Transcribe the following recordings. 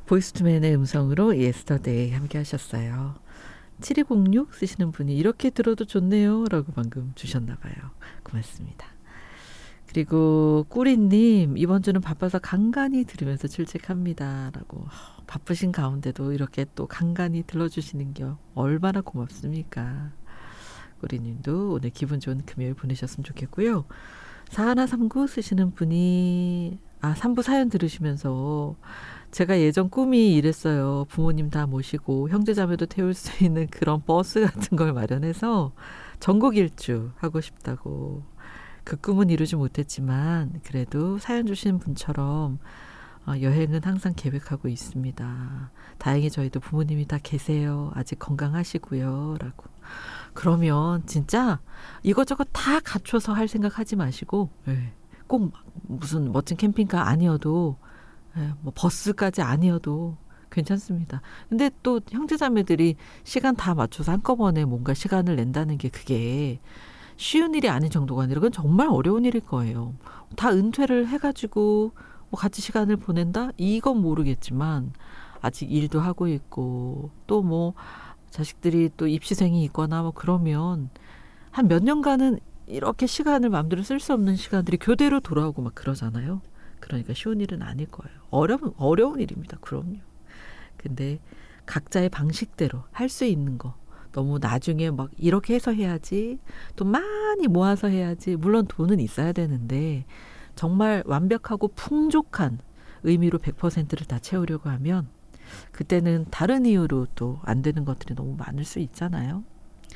보이스투맨의 음성으로 예스터데이 함께 하셨어요. 7206 쓰시는 분이 이렇게 들어도 좋네요 라고 방금 주셨나 봐요. 고맙습니다. 그리고 꾸리님 이번 주는 바빠서 간간히 들으면서 출첵합니다 라고. 바쁘신 가운데도 이렇게 또 간간히 들러주시는 게 얼마나 고맙습니까. 꾸리님도 오늘 기분 좋은 금요일 보내셨으면 좋겠고요. 4139 쓰시는 분이 3부 사연 들으시면서 제가 예전 꿈이 이랬어요. 부모님 다 모시고 형제자매도 태울 수 있는 그런 버스 같은 걸 마련해서 전국 일주 하고 싶다고. 그 꿈은 이루지 못했지만 그래도 사연 주신 분처럼 여행은 항상 계획하고 있습니다. 다행히 저희도 부모님이 다 계세요. 아직 건강하시고요. 라고. 그러면 진짜 이것저것 다 갖춰서 할 생각하지 마시고 꼭 무슨 멋진 캠핑카 아니어도 뭐 버스까지 아니어도 괜찮습니다. 근데 또 형제자매들이 시간 다 맞춰서 한꺼번에 뭔가 시간을 낸다는 게 그게 쉬운 일이 아닌 정도가 아니라 그건 정말 어려운 일일 거예요. 다 은퇴를 해가지고 뭐 같이 시간을 보낸다? 이건 모르겠지만 아직 일도 하고 있고 또 뭐 자식들이 또 입시생이 있거나 뭐 그러면 한 몇 년간은 이렇게 시간을 마음대로 쓸 수 없는 시간들이 교대로 돌아오고 막 그러잖아요. 그러니까 쉬운 일은 아닐 거예요. 어려운 일입니다. 그럼요. 근데 각자의 방식대로 할 수 있는 거 너무 나중에 막 이렇게 해서 해야지 또 많이 모아서 해야지 물론 돈은 있어야 되는데 정말 완벽하고 풍족한 의미로 100%를 다 채우려고 하면 그때는 다른 이유로 또 안 되는 것들이 너무 많을 수 있잖아요.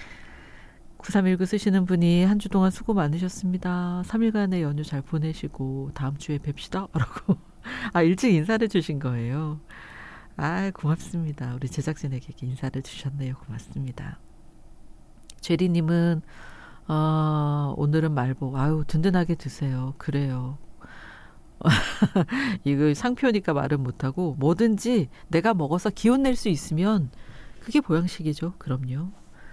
9319 쓰시는 분이 한 주 동안 수고 많으셨습니다. 3일간의 연휴 잘 보내시고 다음 주에 뵙시다 라고 일찍 인사를 주신 거예요. 고맙습니다. 우리 제작진에게 인사를 주셨네요. 고맙습니다. 제리님은 오늘은 말복 든든하게 드세요. 그래요. 이거 상표니까 말은 못하고 뭐든지 내가 먹어서 기운 낼 수 있으면 그게 보양식이죠. 그럼요.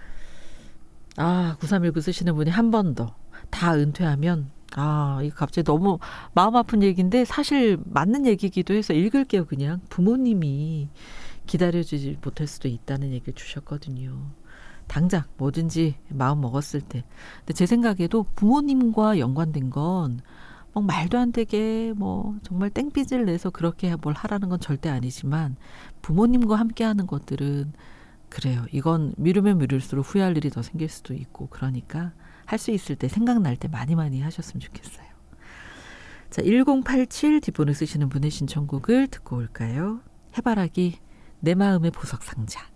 9319 쓰시는 분이 한 번 더 다 은퇴하면 이거 갑자기 너무 마음 아픈 얘기인데 사실 맞는 얘기기도 해서 읽을게요. 그냥 부모님이 기다려주지 못할 수도 있다는 얘기를 주셨거든요. 당장 뭐든지 마음 먹었을 때. 근데 제 생각에도 부모님과 연관된 건 막 말도 안 되게 뭐 정말 땡빚을 내서 그렇게 뭘 하라는 건 절대 아니지만 부모님과 함께 하는 것들은 그래요. 이건 미루면 미룰수록 후회할 일이 더 생길 수도 있고 그러니까 할 수 있을 때 생각날 때 많이 하셨으면 좋겠어요. 자, 1087 뒷번호 쓰시는 분의 신청곡을 듣고 올까요? 해바라기 내 마음의 보석 상자.